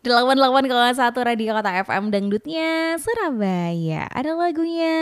88,1 Radio Kota FM Dangdutnya Surabaya. Ada lagunya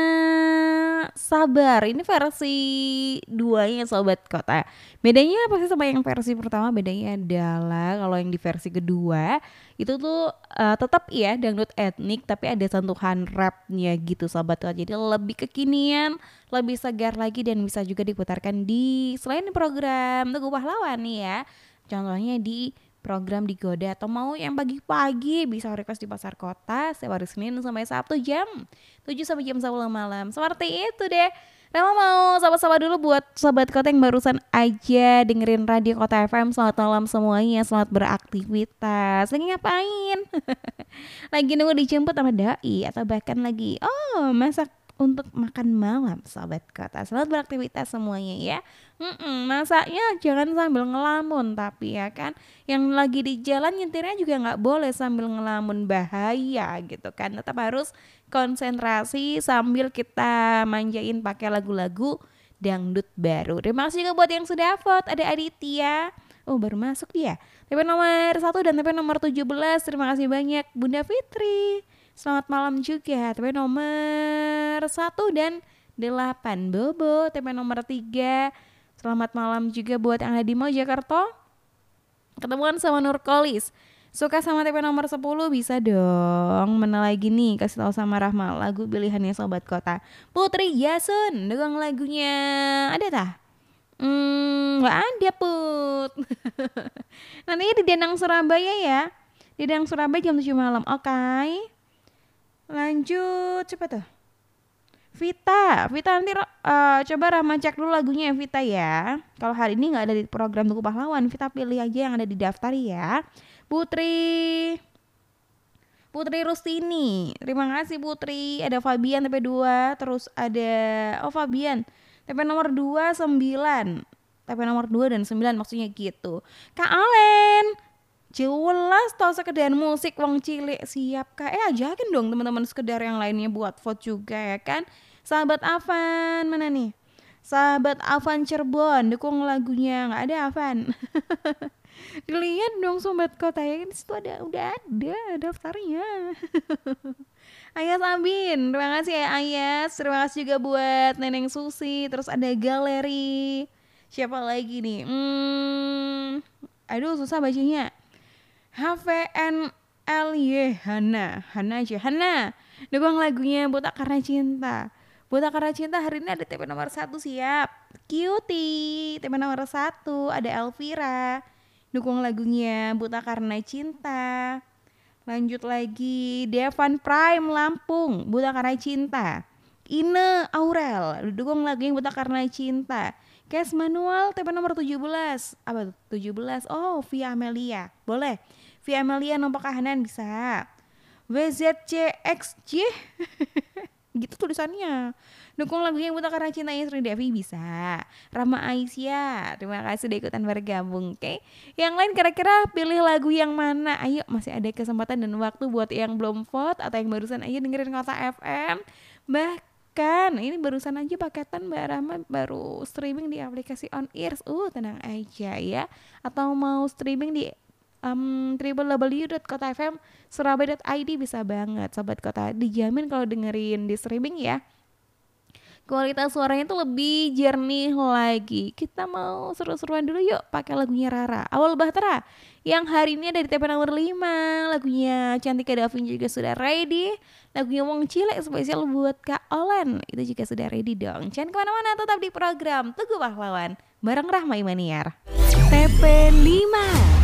Sabar. Ini versi 2-nya Sobat Kota. Bedanya apa sih sama yang versi pertama? Bedanya adalah kalau yang di versi kedua itu tuh tetap ya dangdut etnik, tapi ada sentuhan rapnya gitu Sobat Kota. Jadi lebih kekinian, lebih segar lagi, dan bisa juga diputarkan di selain program Tugu Pahlawan nih ya. Contohnya di program Digoda, atau mau yang pagi-pagi bisa request di Pasar Kota setiap hari Senin sampai Sabtu jam 7 sampai jam 10 malam. Seperti itu deh. Rama mau sapa-sapa dulu buat Sobat Kota yang barusan aja dengerin Radio Kota FM. Selamat malam semuanya, selamat beraktivitas. Lagi ngapain? Lagi nunggu dijemput sama dai, atau bahkan lagi masak untuk makan malam Sobat Kota. Selamat beraktivitas semuanya ya. Masaknya jangan sambil ngelamun, tapi ya kan yang lagi di jalan nyetirnya juga nggak boleh sambil ngelamun, bahaya gitu kan. Tetap harus konsentrasi sambil kita manjain pakai lagu-lagu dangdut baru. Terima kasih juga buat yang sudah vote. Ada Aditya, baru masuk dia, TP nomor 1 dan TP nomor 17. Terima kasih banyak. Bunda Fitri, selamat malam juga, TP nomor 1 dan 8. Bobo, TP nomor 3. Selamat malam juga buat yang ada di Mojokerto. Ketemuan sama Nurkolis. Suka sama TP nomor 10 bisa dong. Mana lagi nih, kasih tahu sama Rahma lagu pilihannya Sobat Kota. Putri Yasun, dukung lagunya. Ada tah? Nggak ada Put. Nantinya di Danang Surabaya ya. Di Danang Surabaya jam 7 malam. Oke. Lanjut, coba tuh. Vita nanti coba Rama cek dulu lagunya ya Vita ya. Kalau hari ini nggak ada di program Tugu Pahlawan, Vita pilih aja yang ada di daftar ya. Putri Rustini, terima kasih Putri. Ada Fabian TP 2, terus ada Fabian TP nomor 29, TP nomor 2 dan 9 maksudnya gitu. Kak Alen, jelas tau sekedar musik wong cilik siap Kak. Ajakin dong teman-teman sekedar yang lainnya buat vote juga ya kan. Sahabat Avan mana nih? Sahabat Avan Cirebon, dukung lagunya. Nggak ada Avan. Dilihat dong Sobat Kota ya kan, disitu udah ada daftarnya. Ayas Abin, terima kasih ya Ayas. Terima kasih juga buat Neneng Susi. Terus ada Galeri. Siapa lagi nih? Aduh susah bacanya. HVNLY Hana aja. Hana, dukung lagunya Buta Karena Cinta. Buta Karena Cinta hari ini ada TP nomor 1 siap. Cutie, TP nomor 1 ada Elvira. Dukung lagunya Buta Karena Cinta. Lanjut lagi, Devan Prime Lampung, Buta Karena Cinta. Ine Aurel, dukung lagunya Buta Karena Cinta. Kes Manual TP nomor 17. Apa tuh? 17. Via Amelia. Boleh. Via Amelia nomor kahanan bisa. WZCXJ gitu tulisannya. Dukung lagunya Buta Karena Cinta Sri Devi bisa. Rama Aisyah, terima kasih udah ikutan bergabung. Oke. Yang lain kira-kira pilih lagu yang mana? Ayo, masih ada kesempatan dan waktu buat yang belum vote atau yang barusan aja dengerin Kota FM. Bahkan ini barusan aja paketan Mbak Rama baru streaming di aplikasi On Ears. Tenang aja ya. Atau mau streaming di www.kotafm.surabaya.id bisa banget Sobat Kota. Dijamin kalau dengerin di streaming ya, kualitas suaranya tuh lebih jernih lagi. Kita mau seru-seruan dulu yuk pakai lagunya Rara, Awal Bahtera, yang hari ini ada di TP nomor 5. Lagunya Cantika Davin juga sudah ready. Lagunya Wong Cilek spesial buat Kak Olen itu juga sudah ready dong. Jangan kemana-mana, tetap di program Tugu Pahlawan bareng Rahma Imaniar. TP 5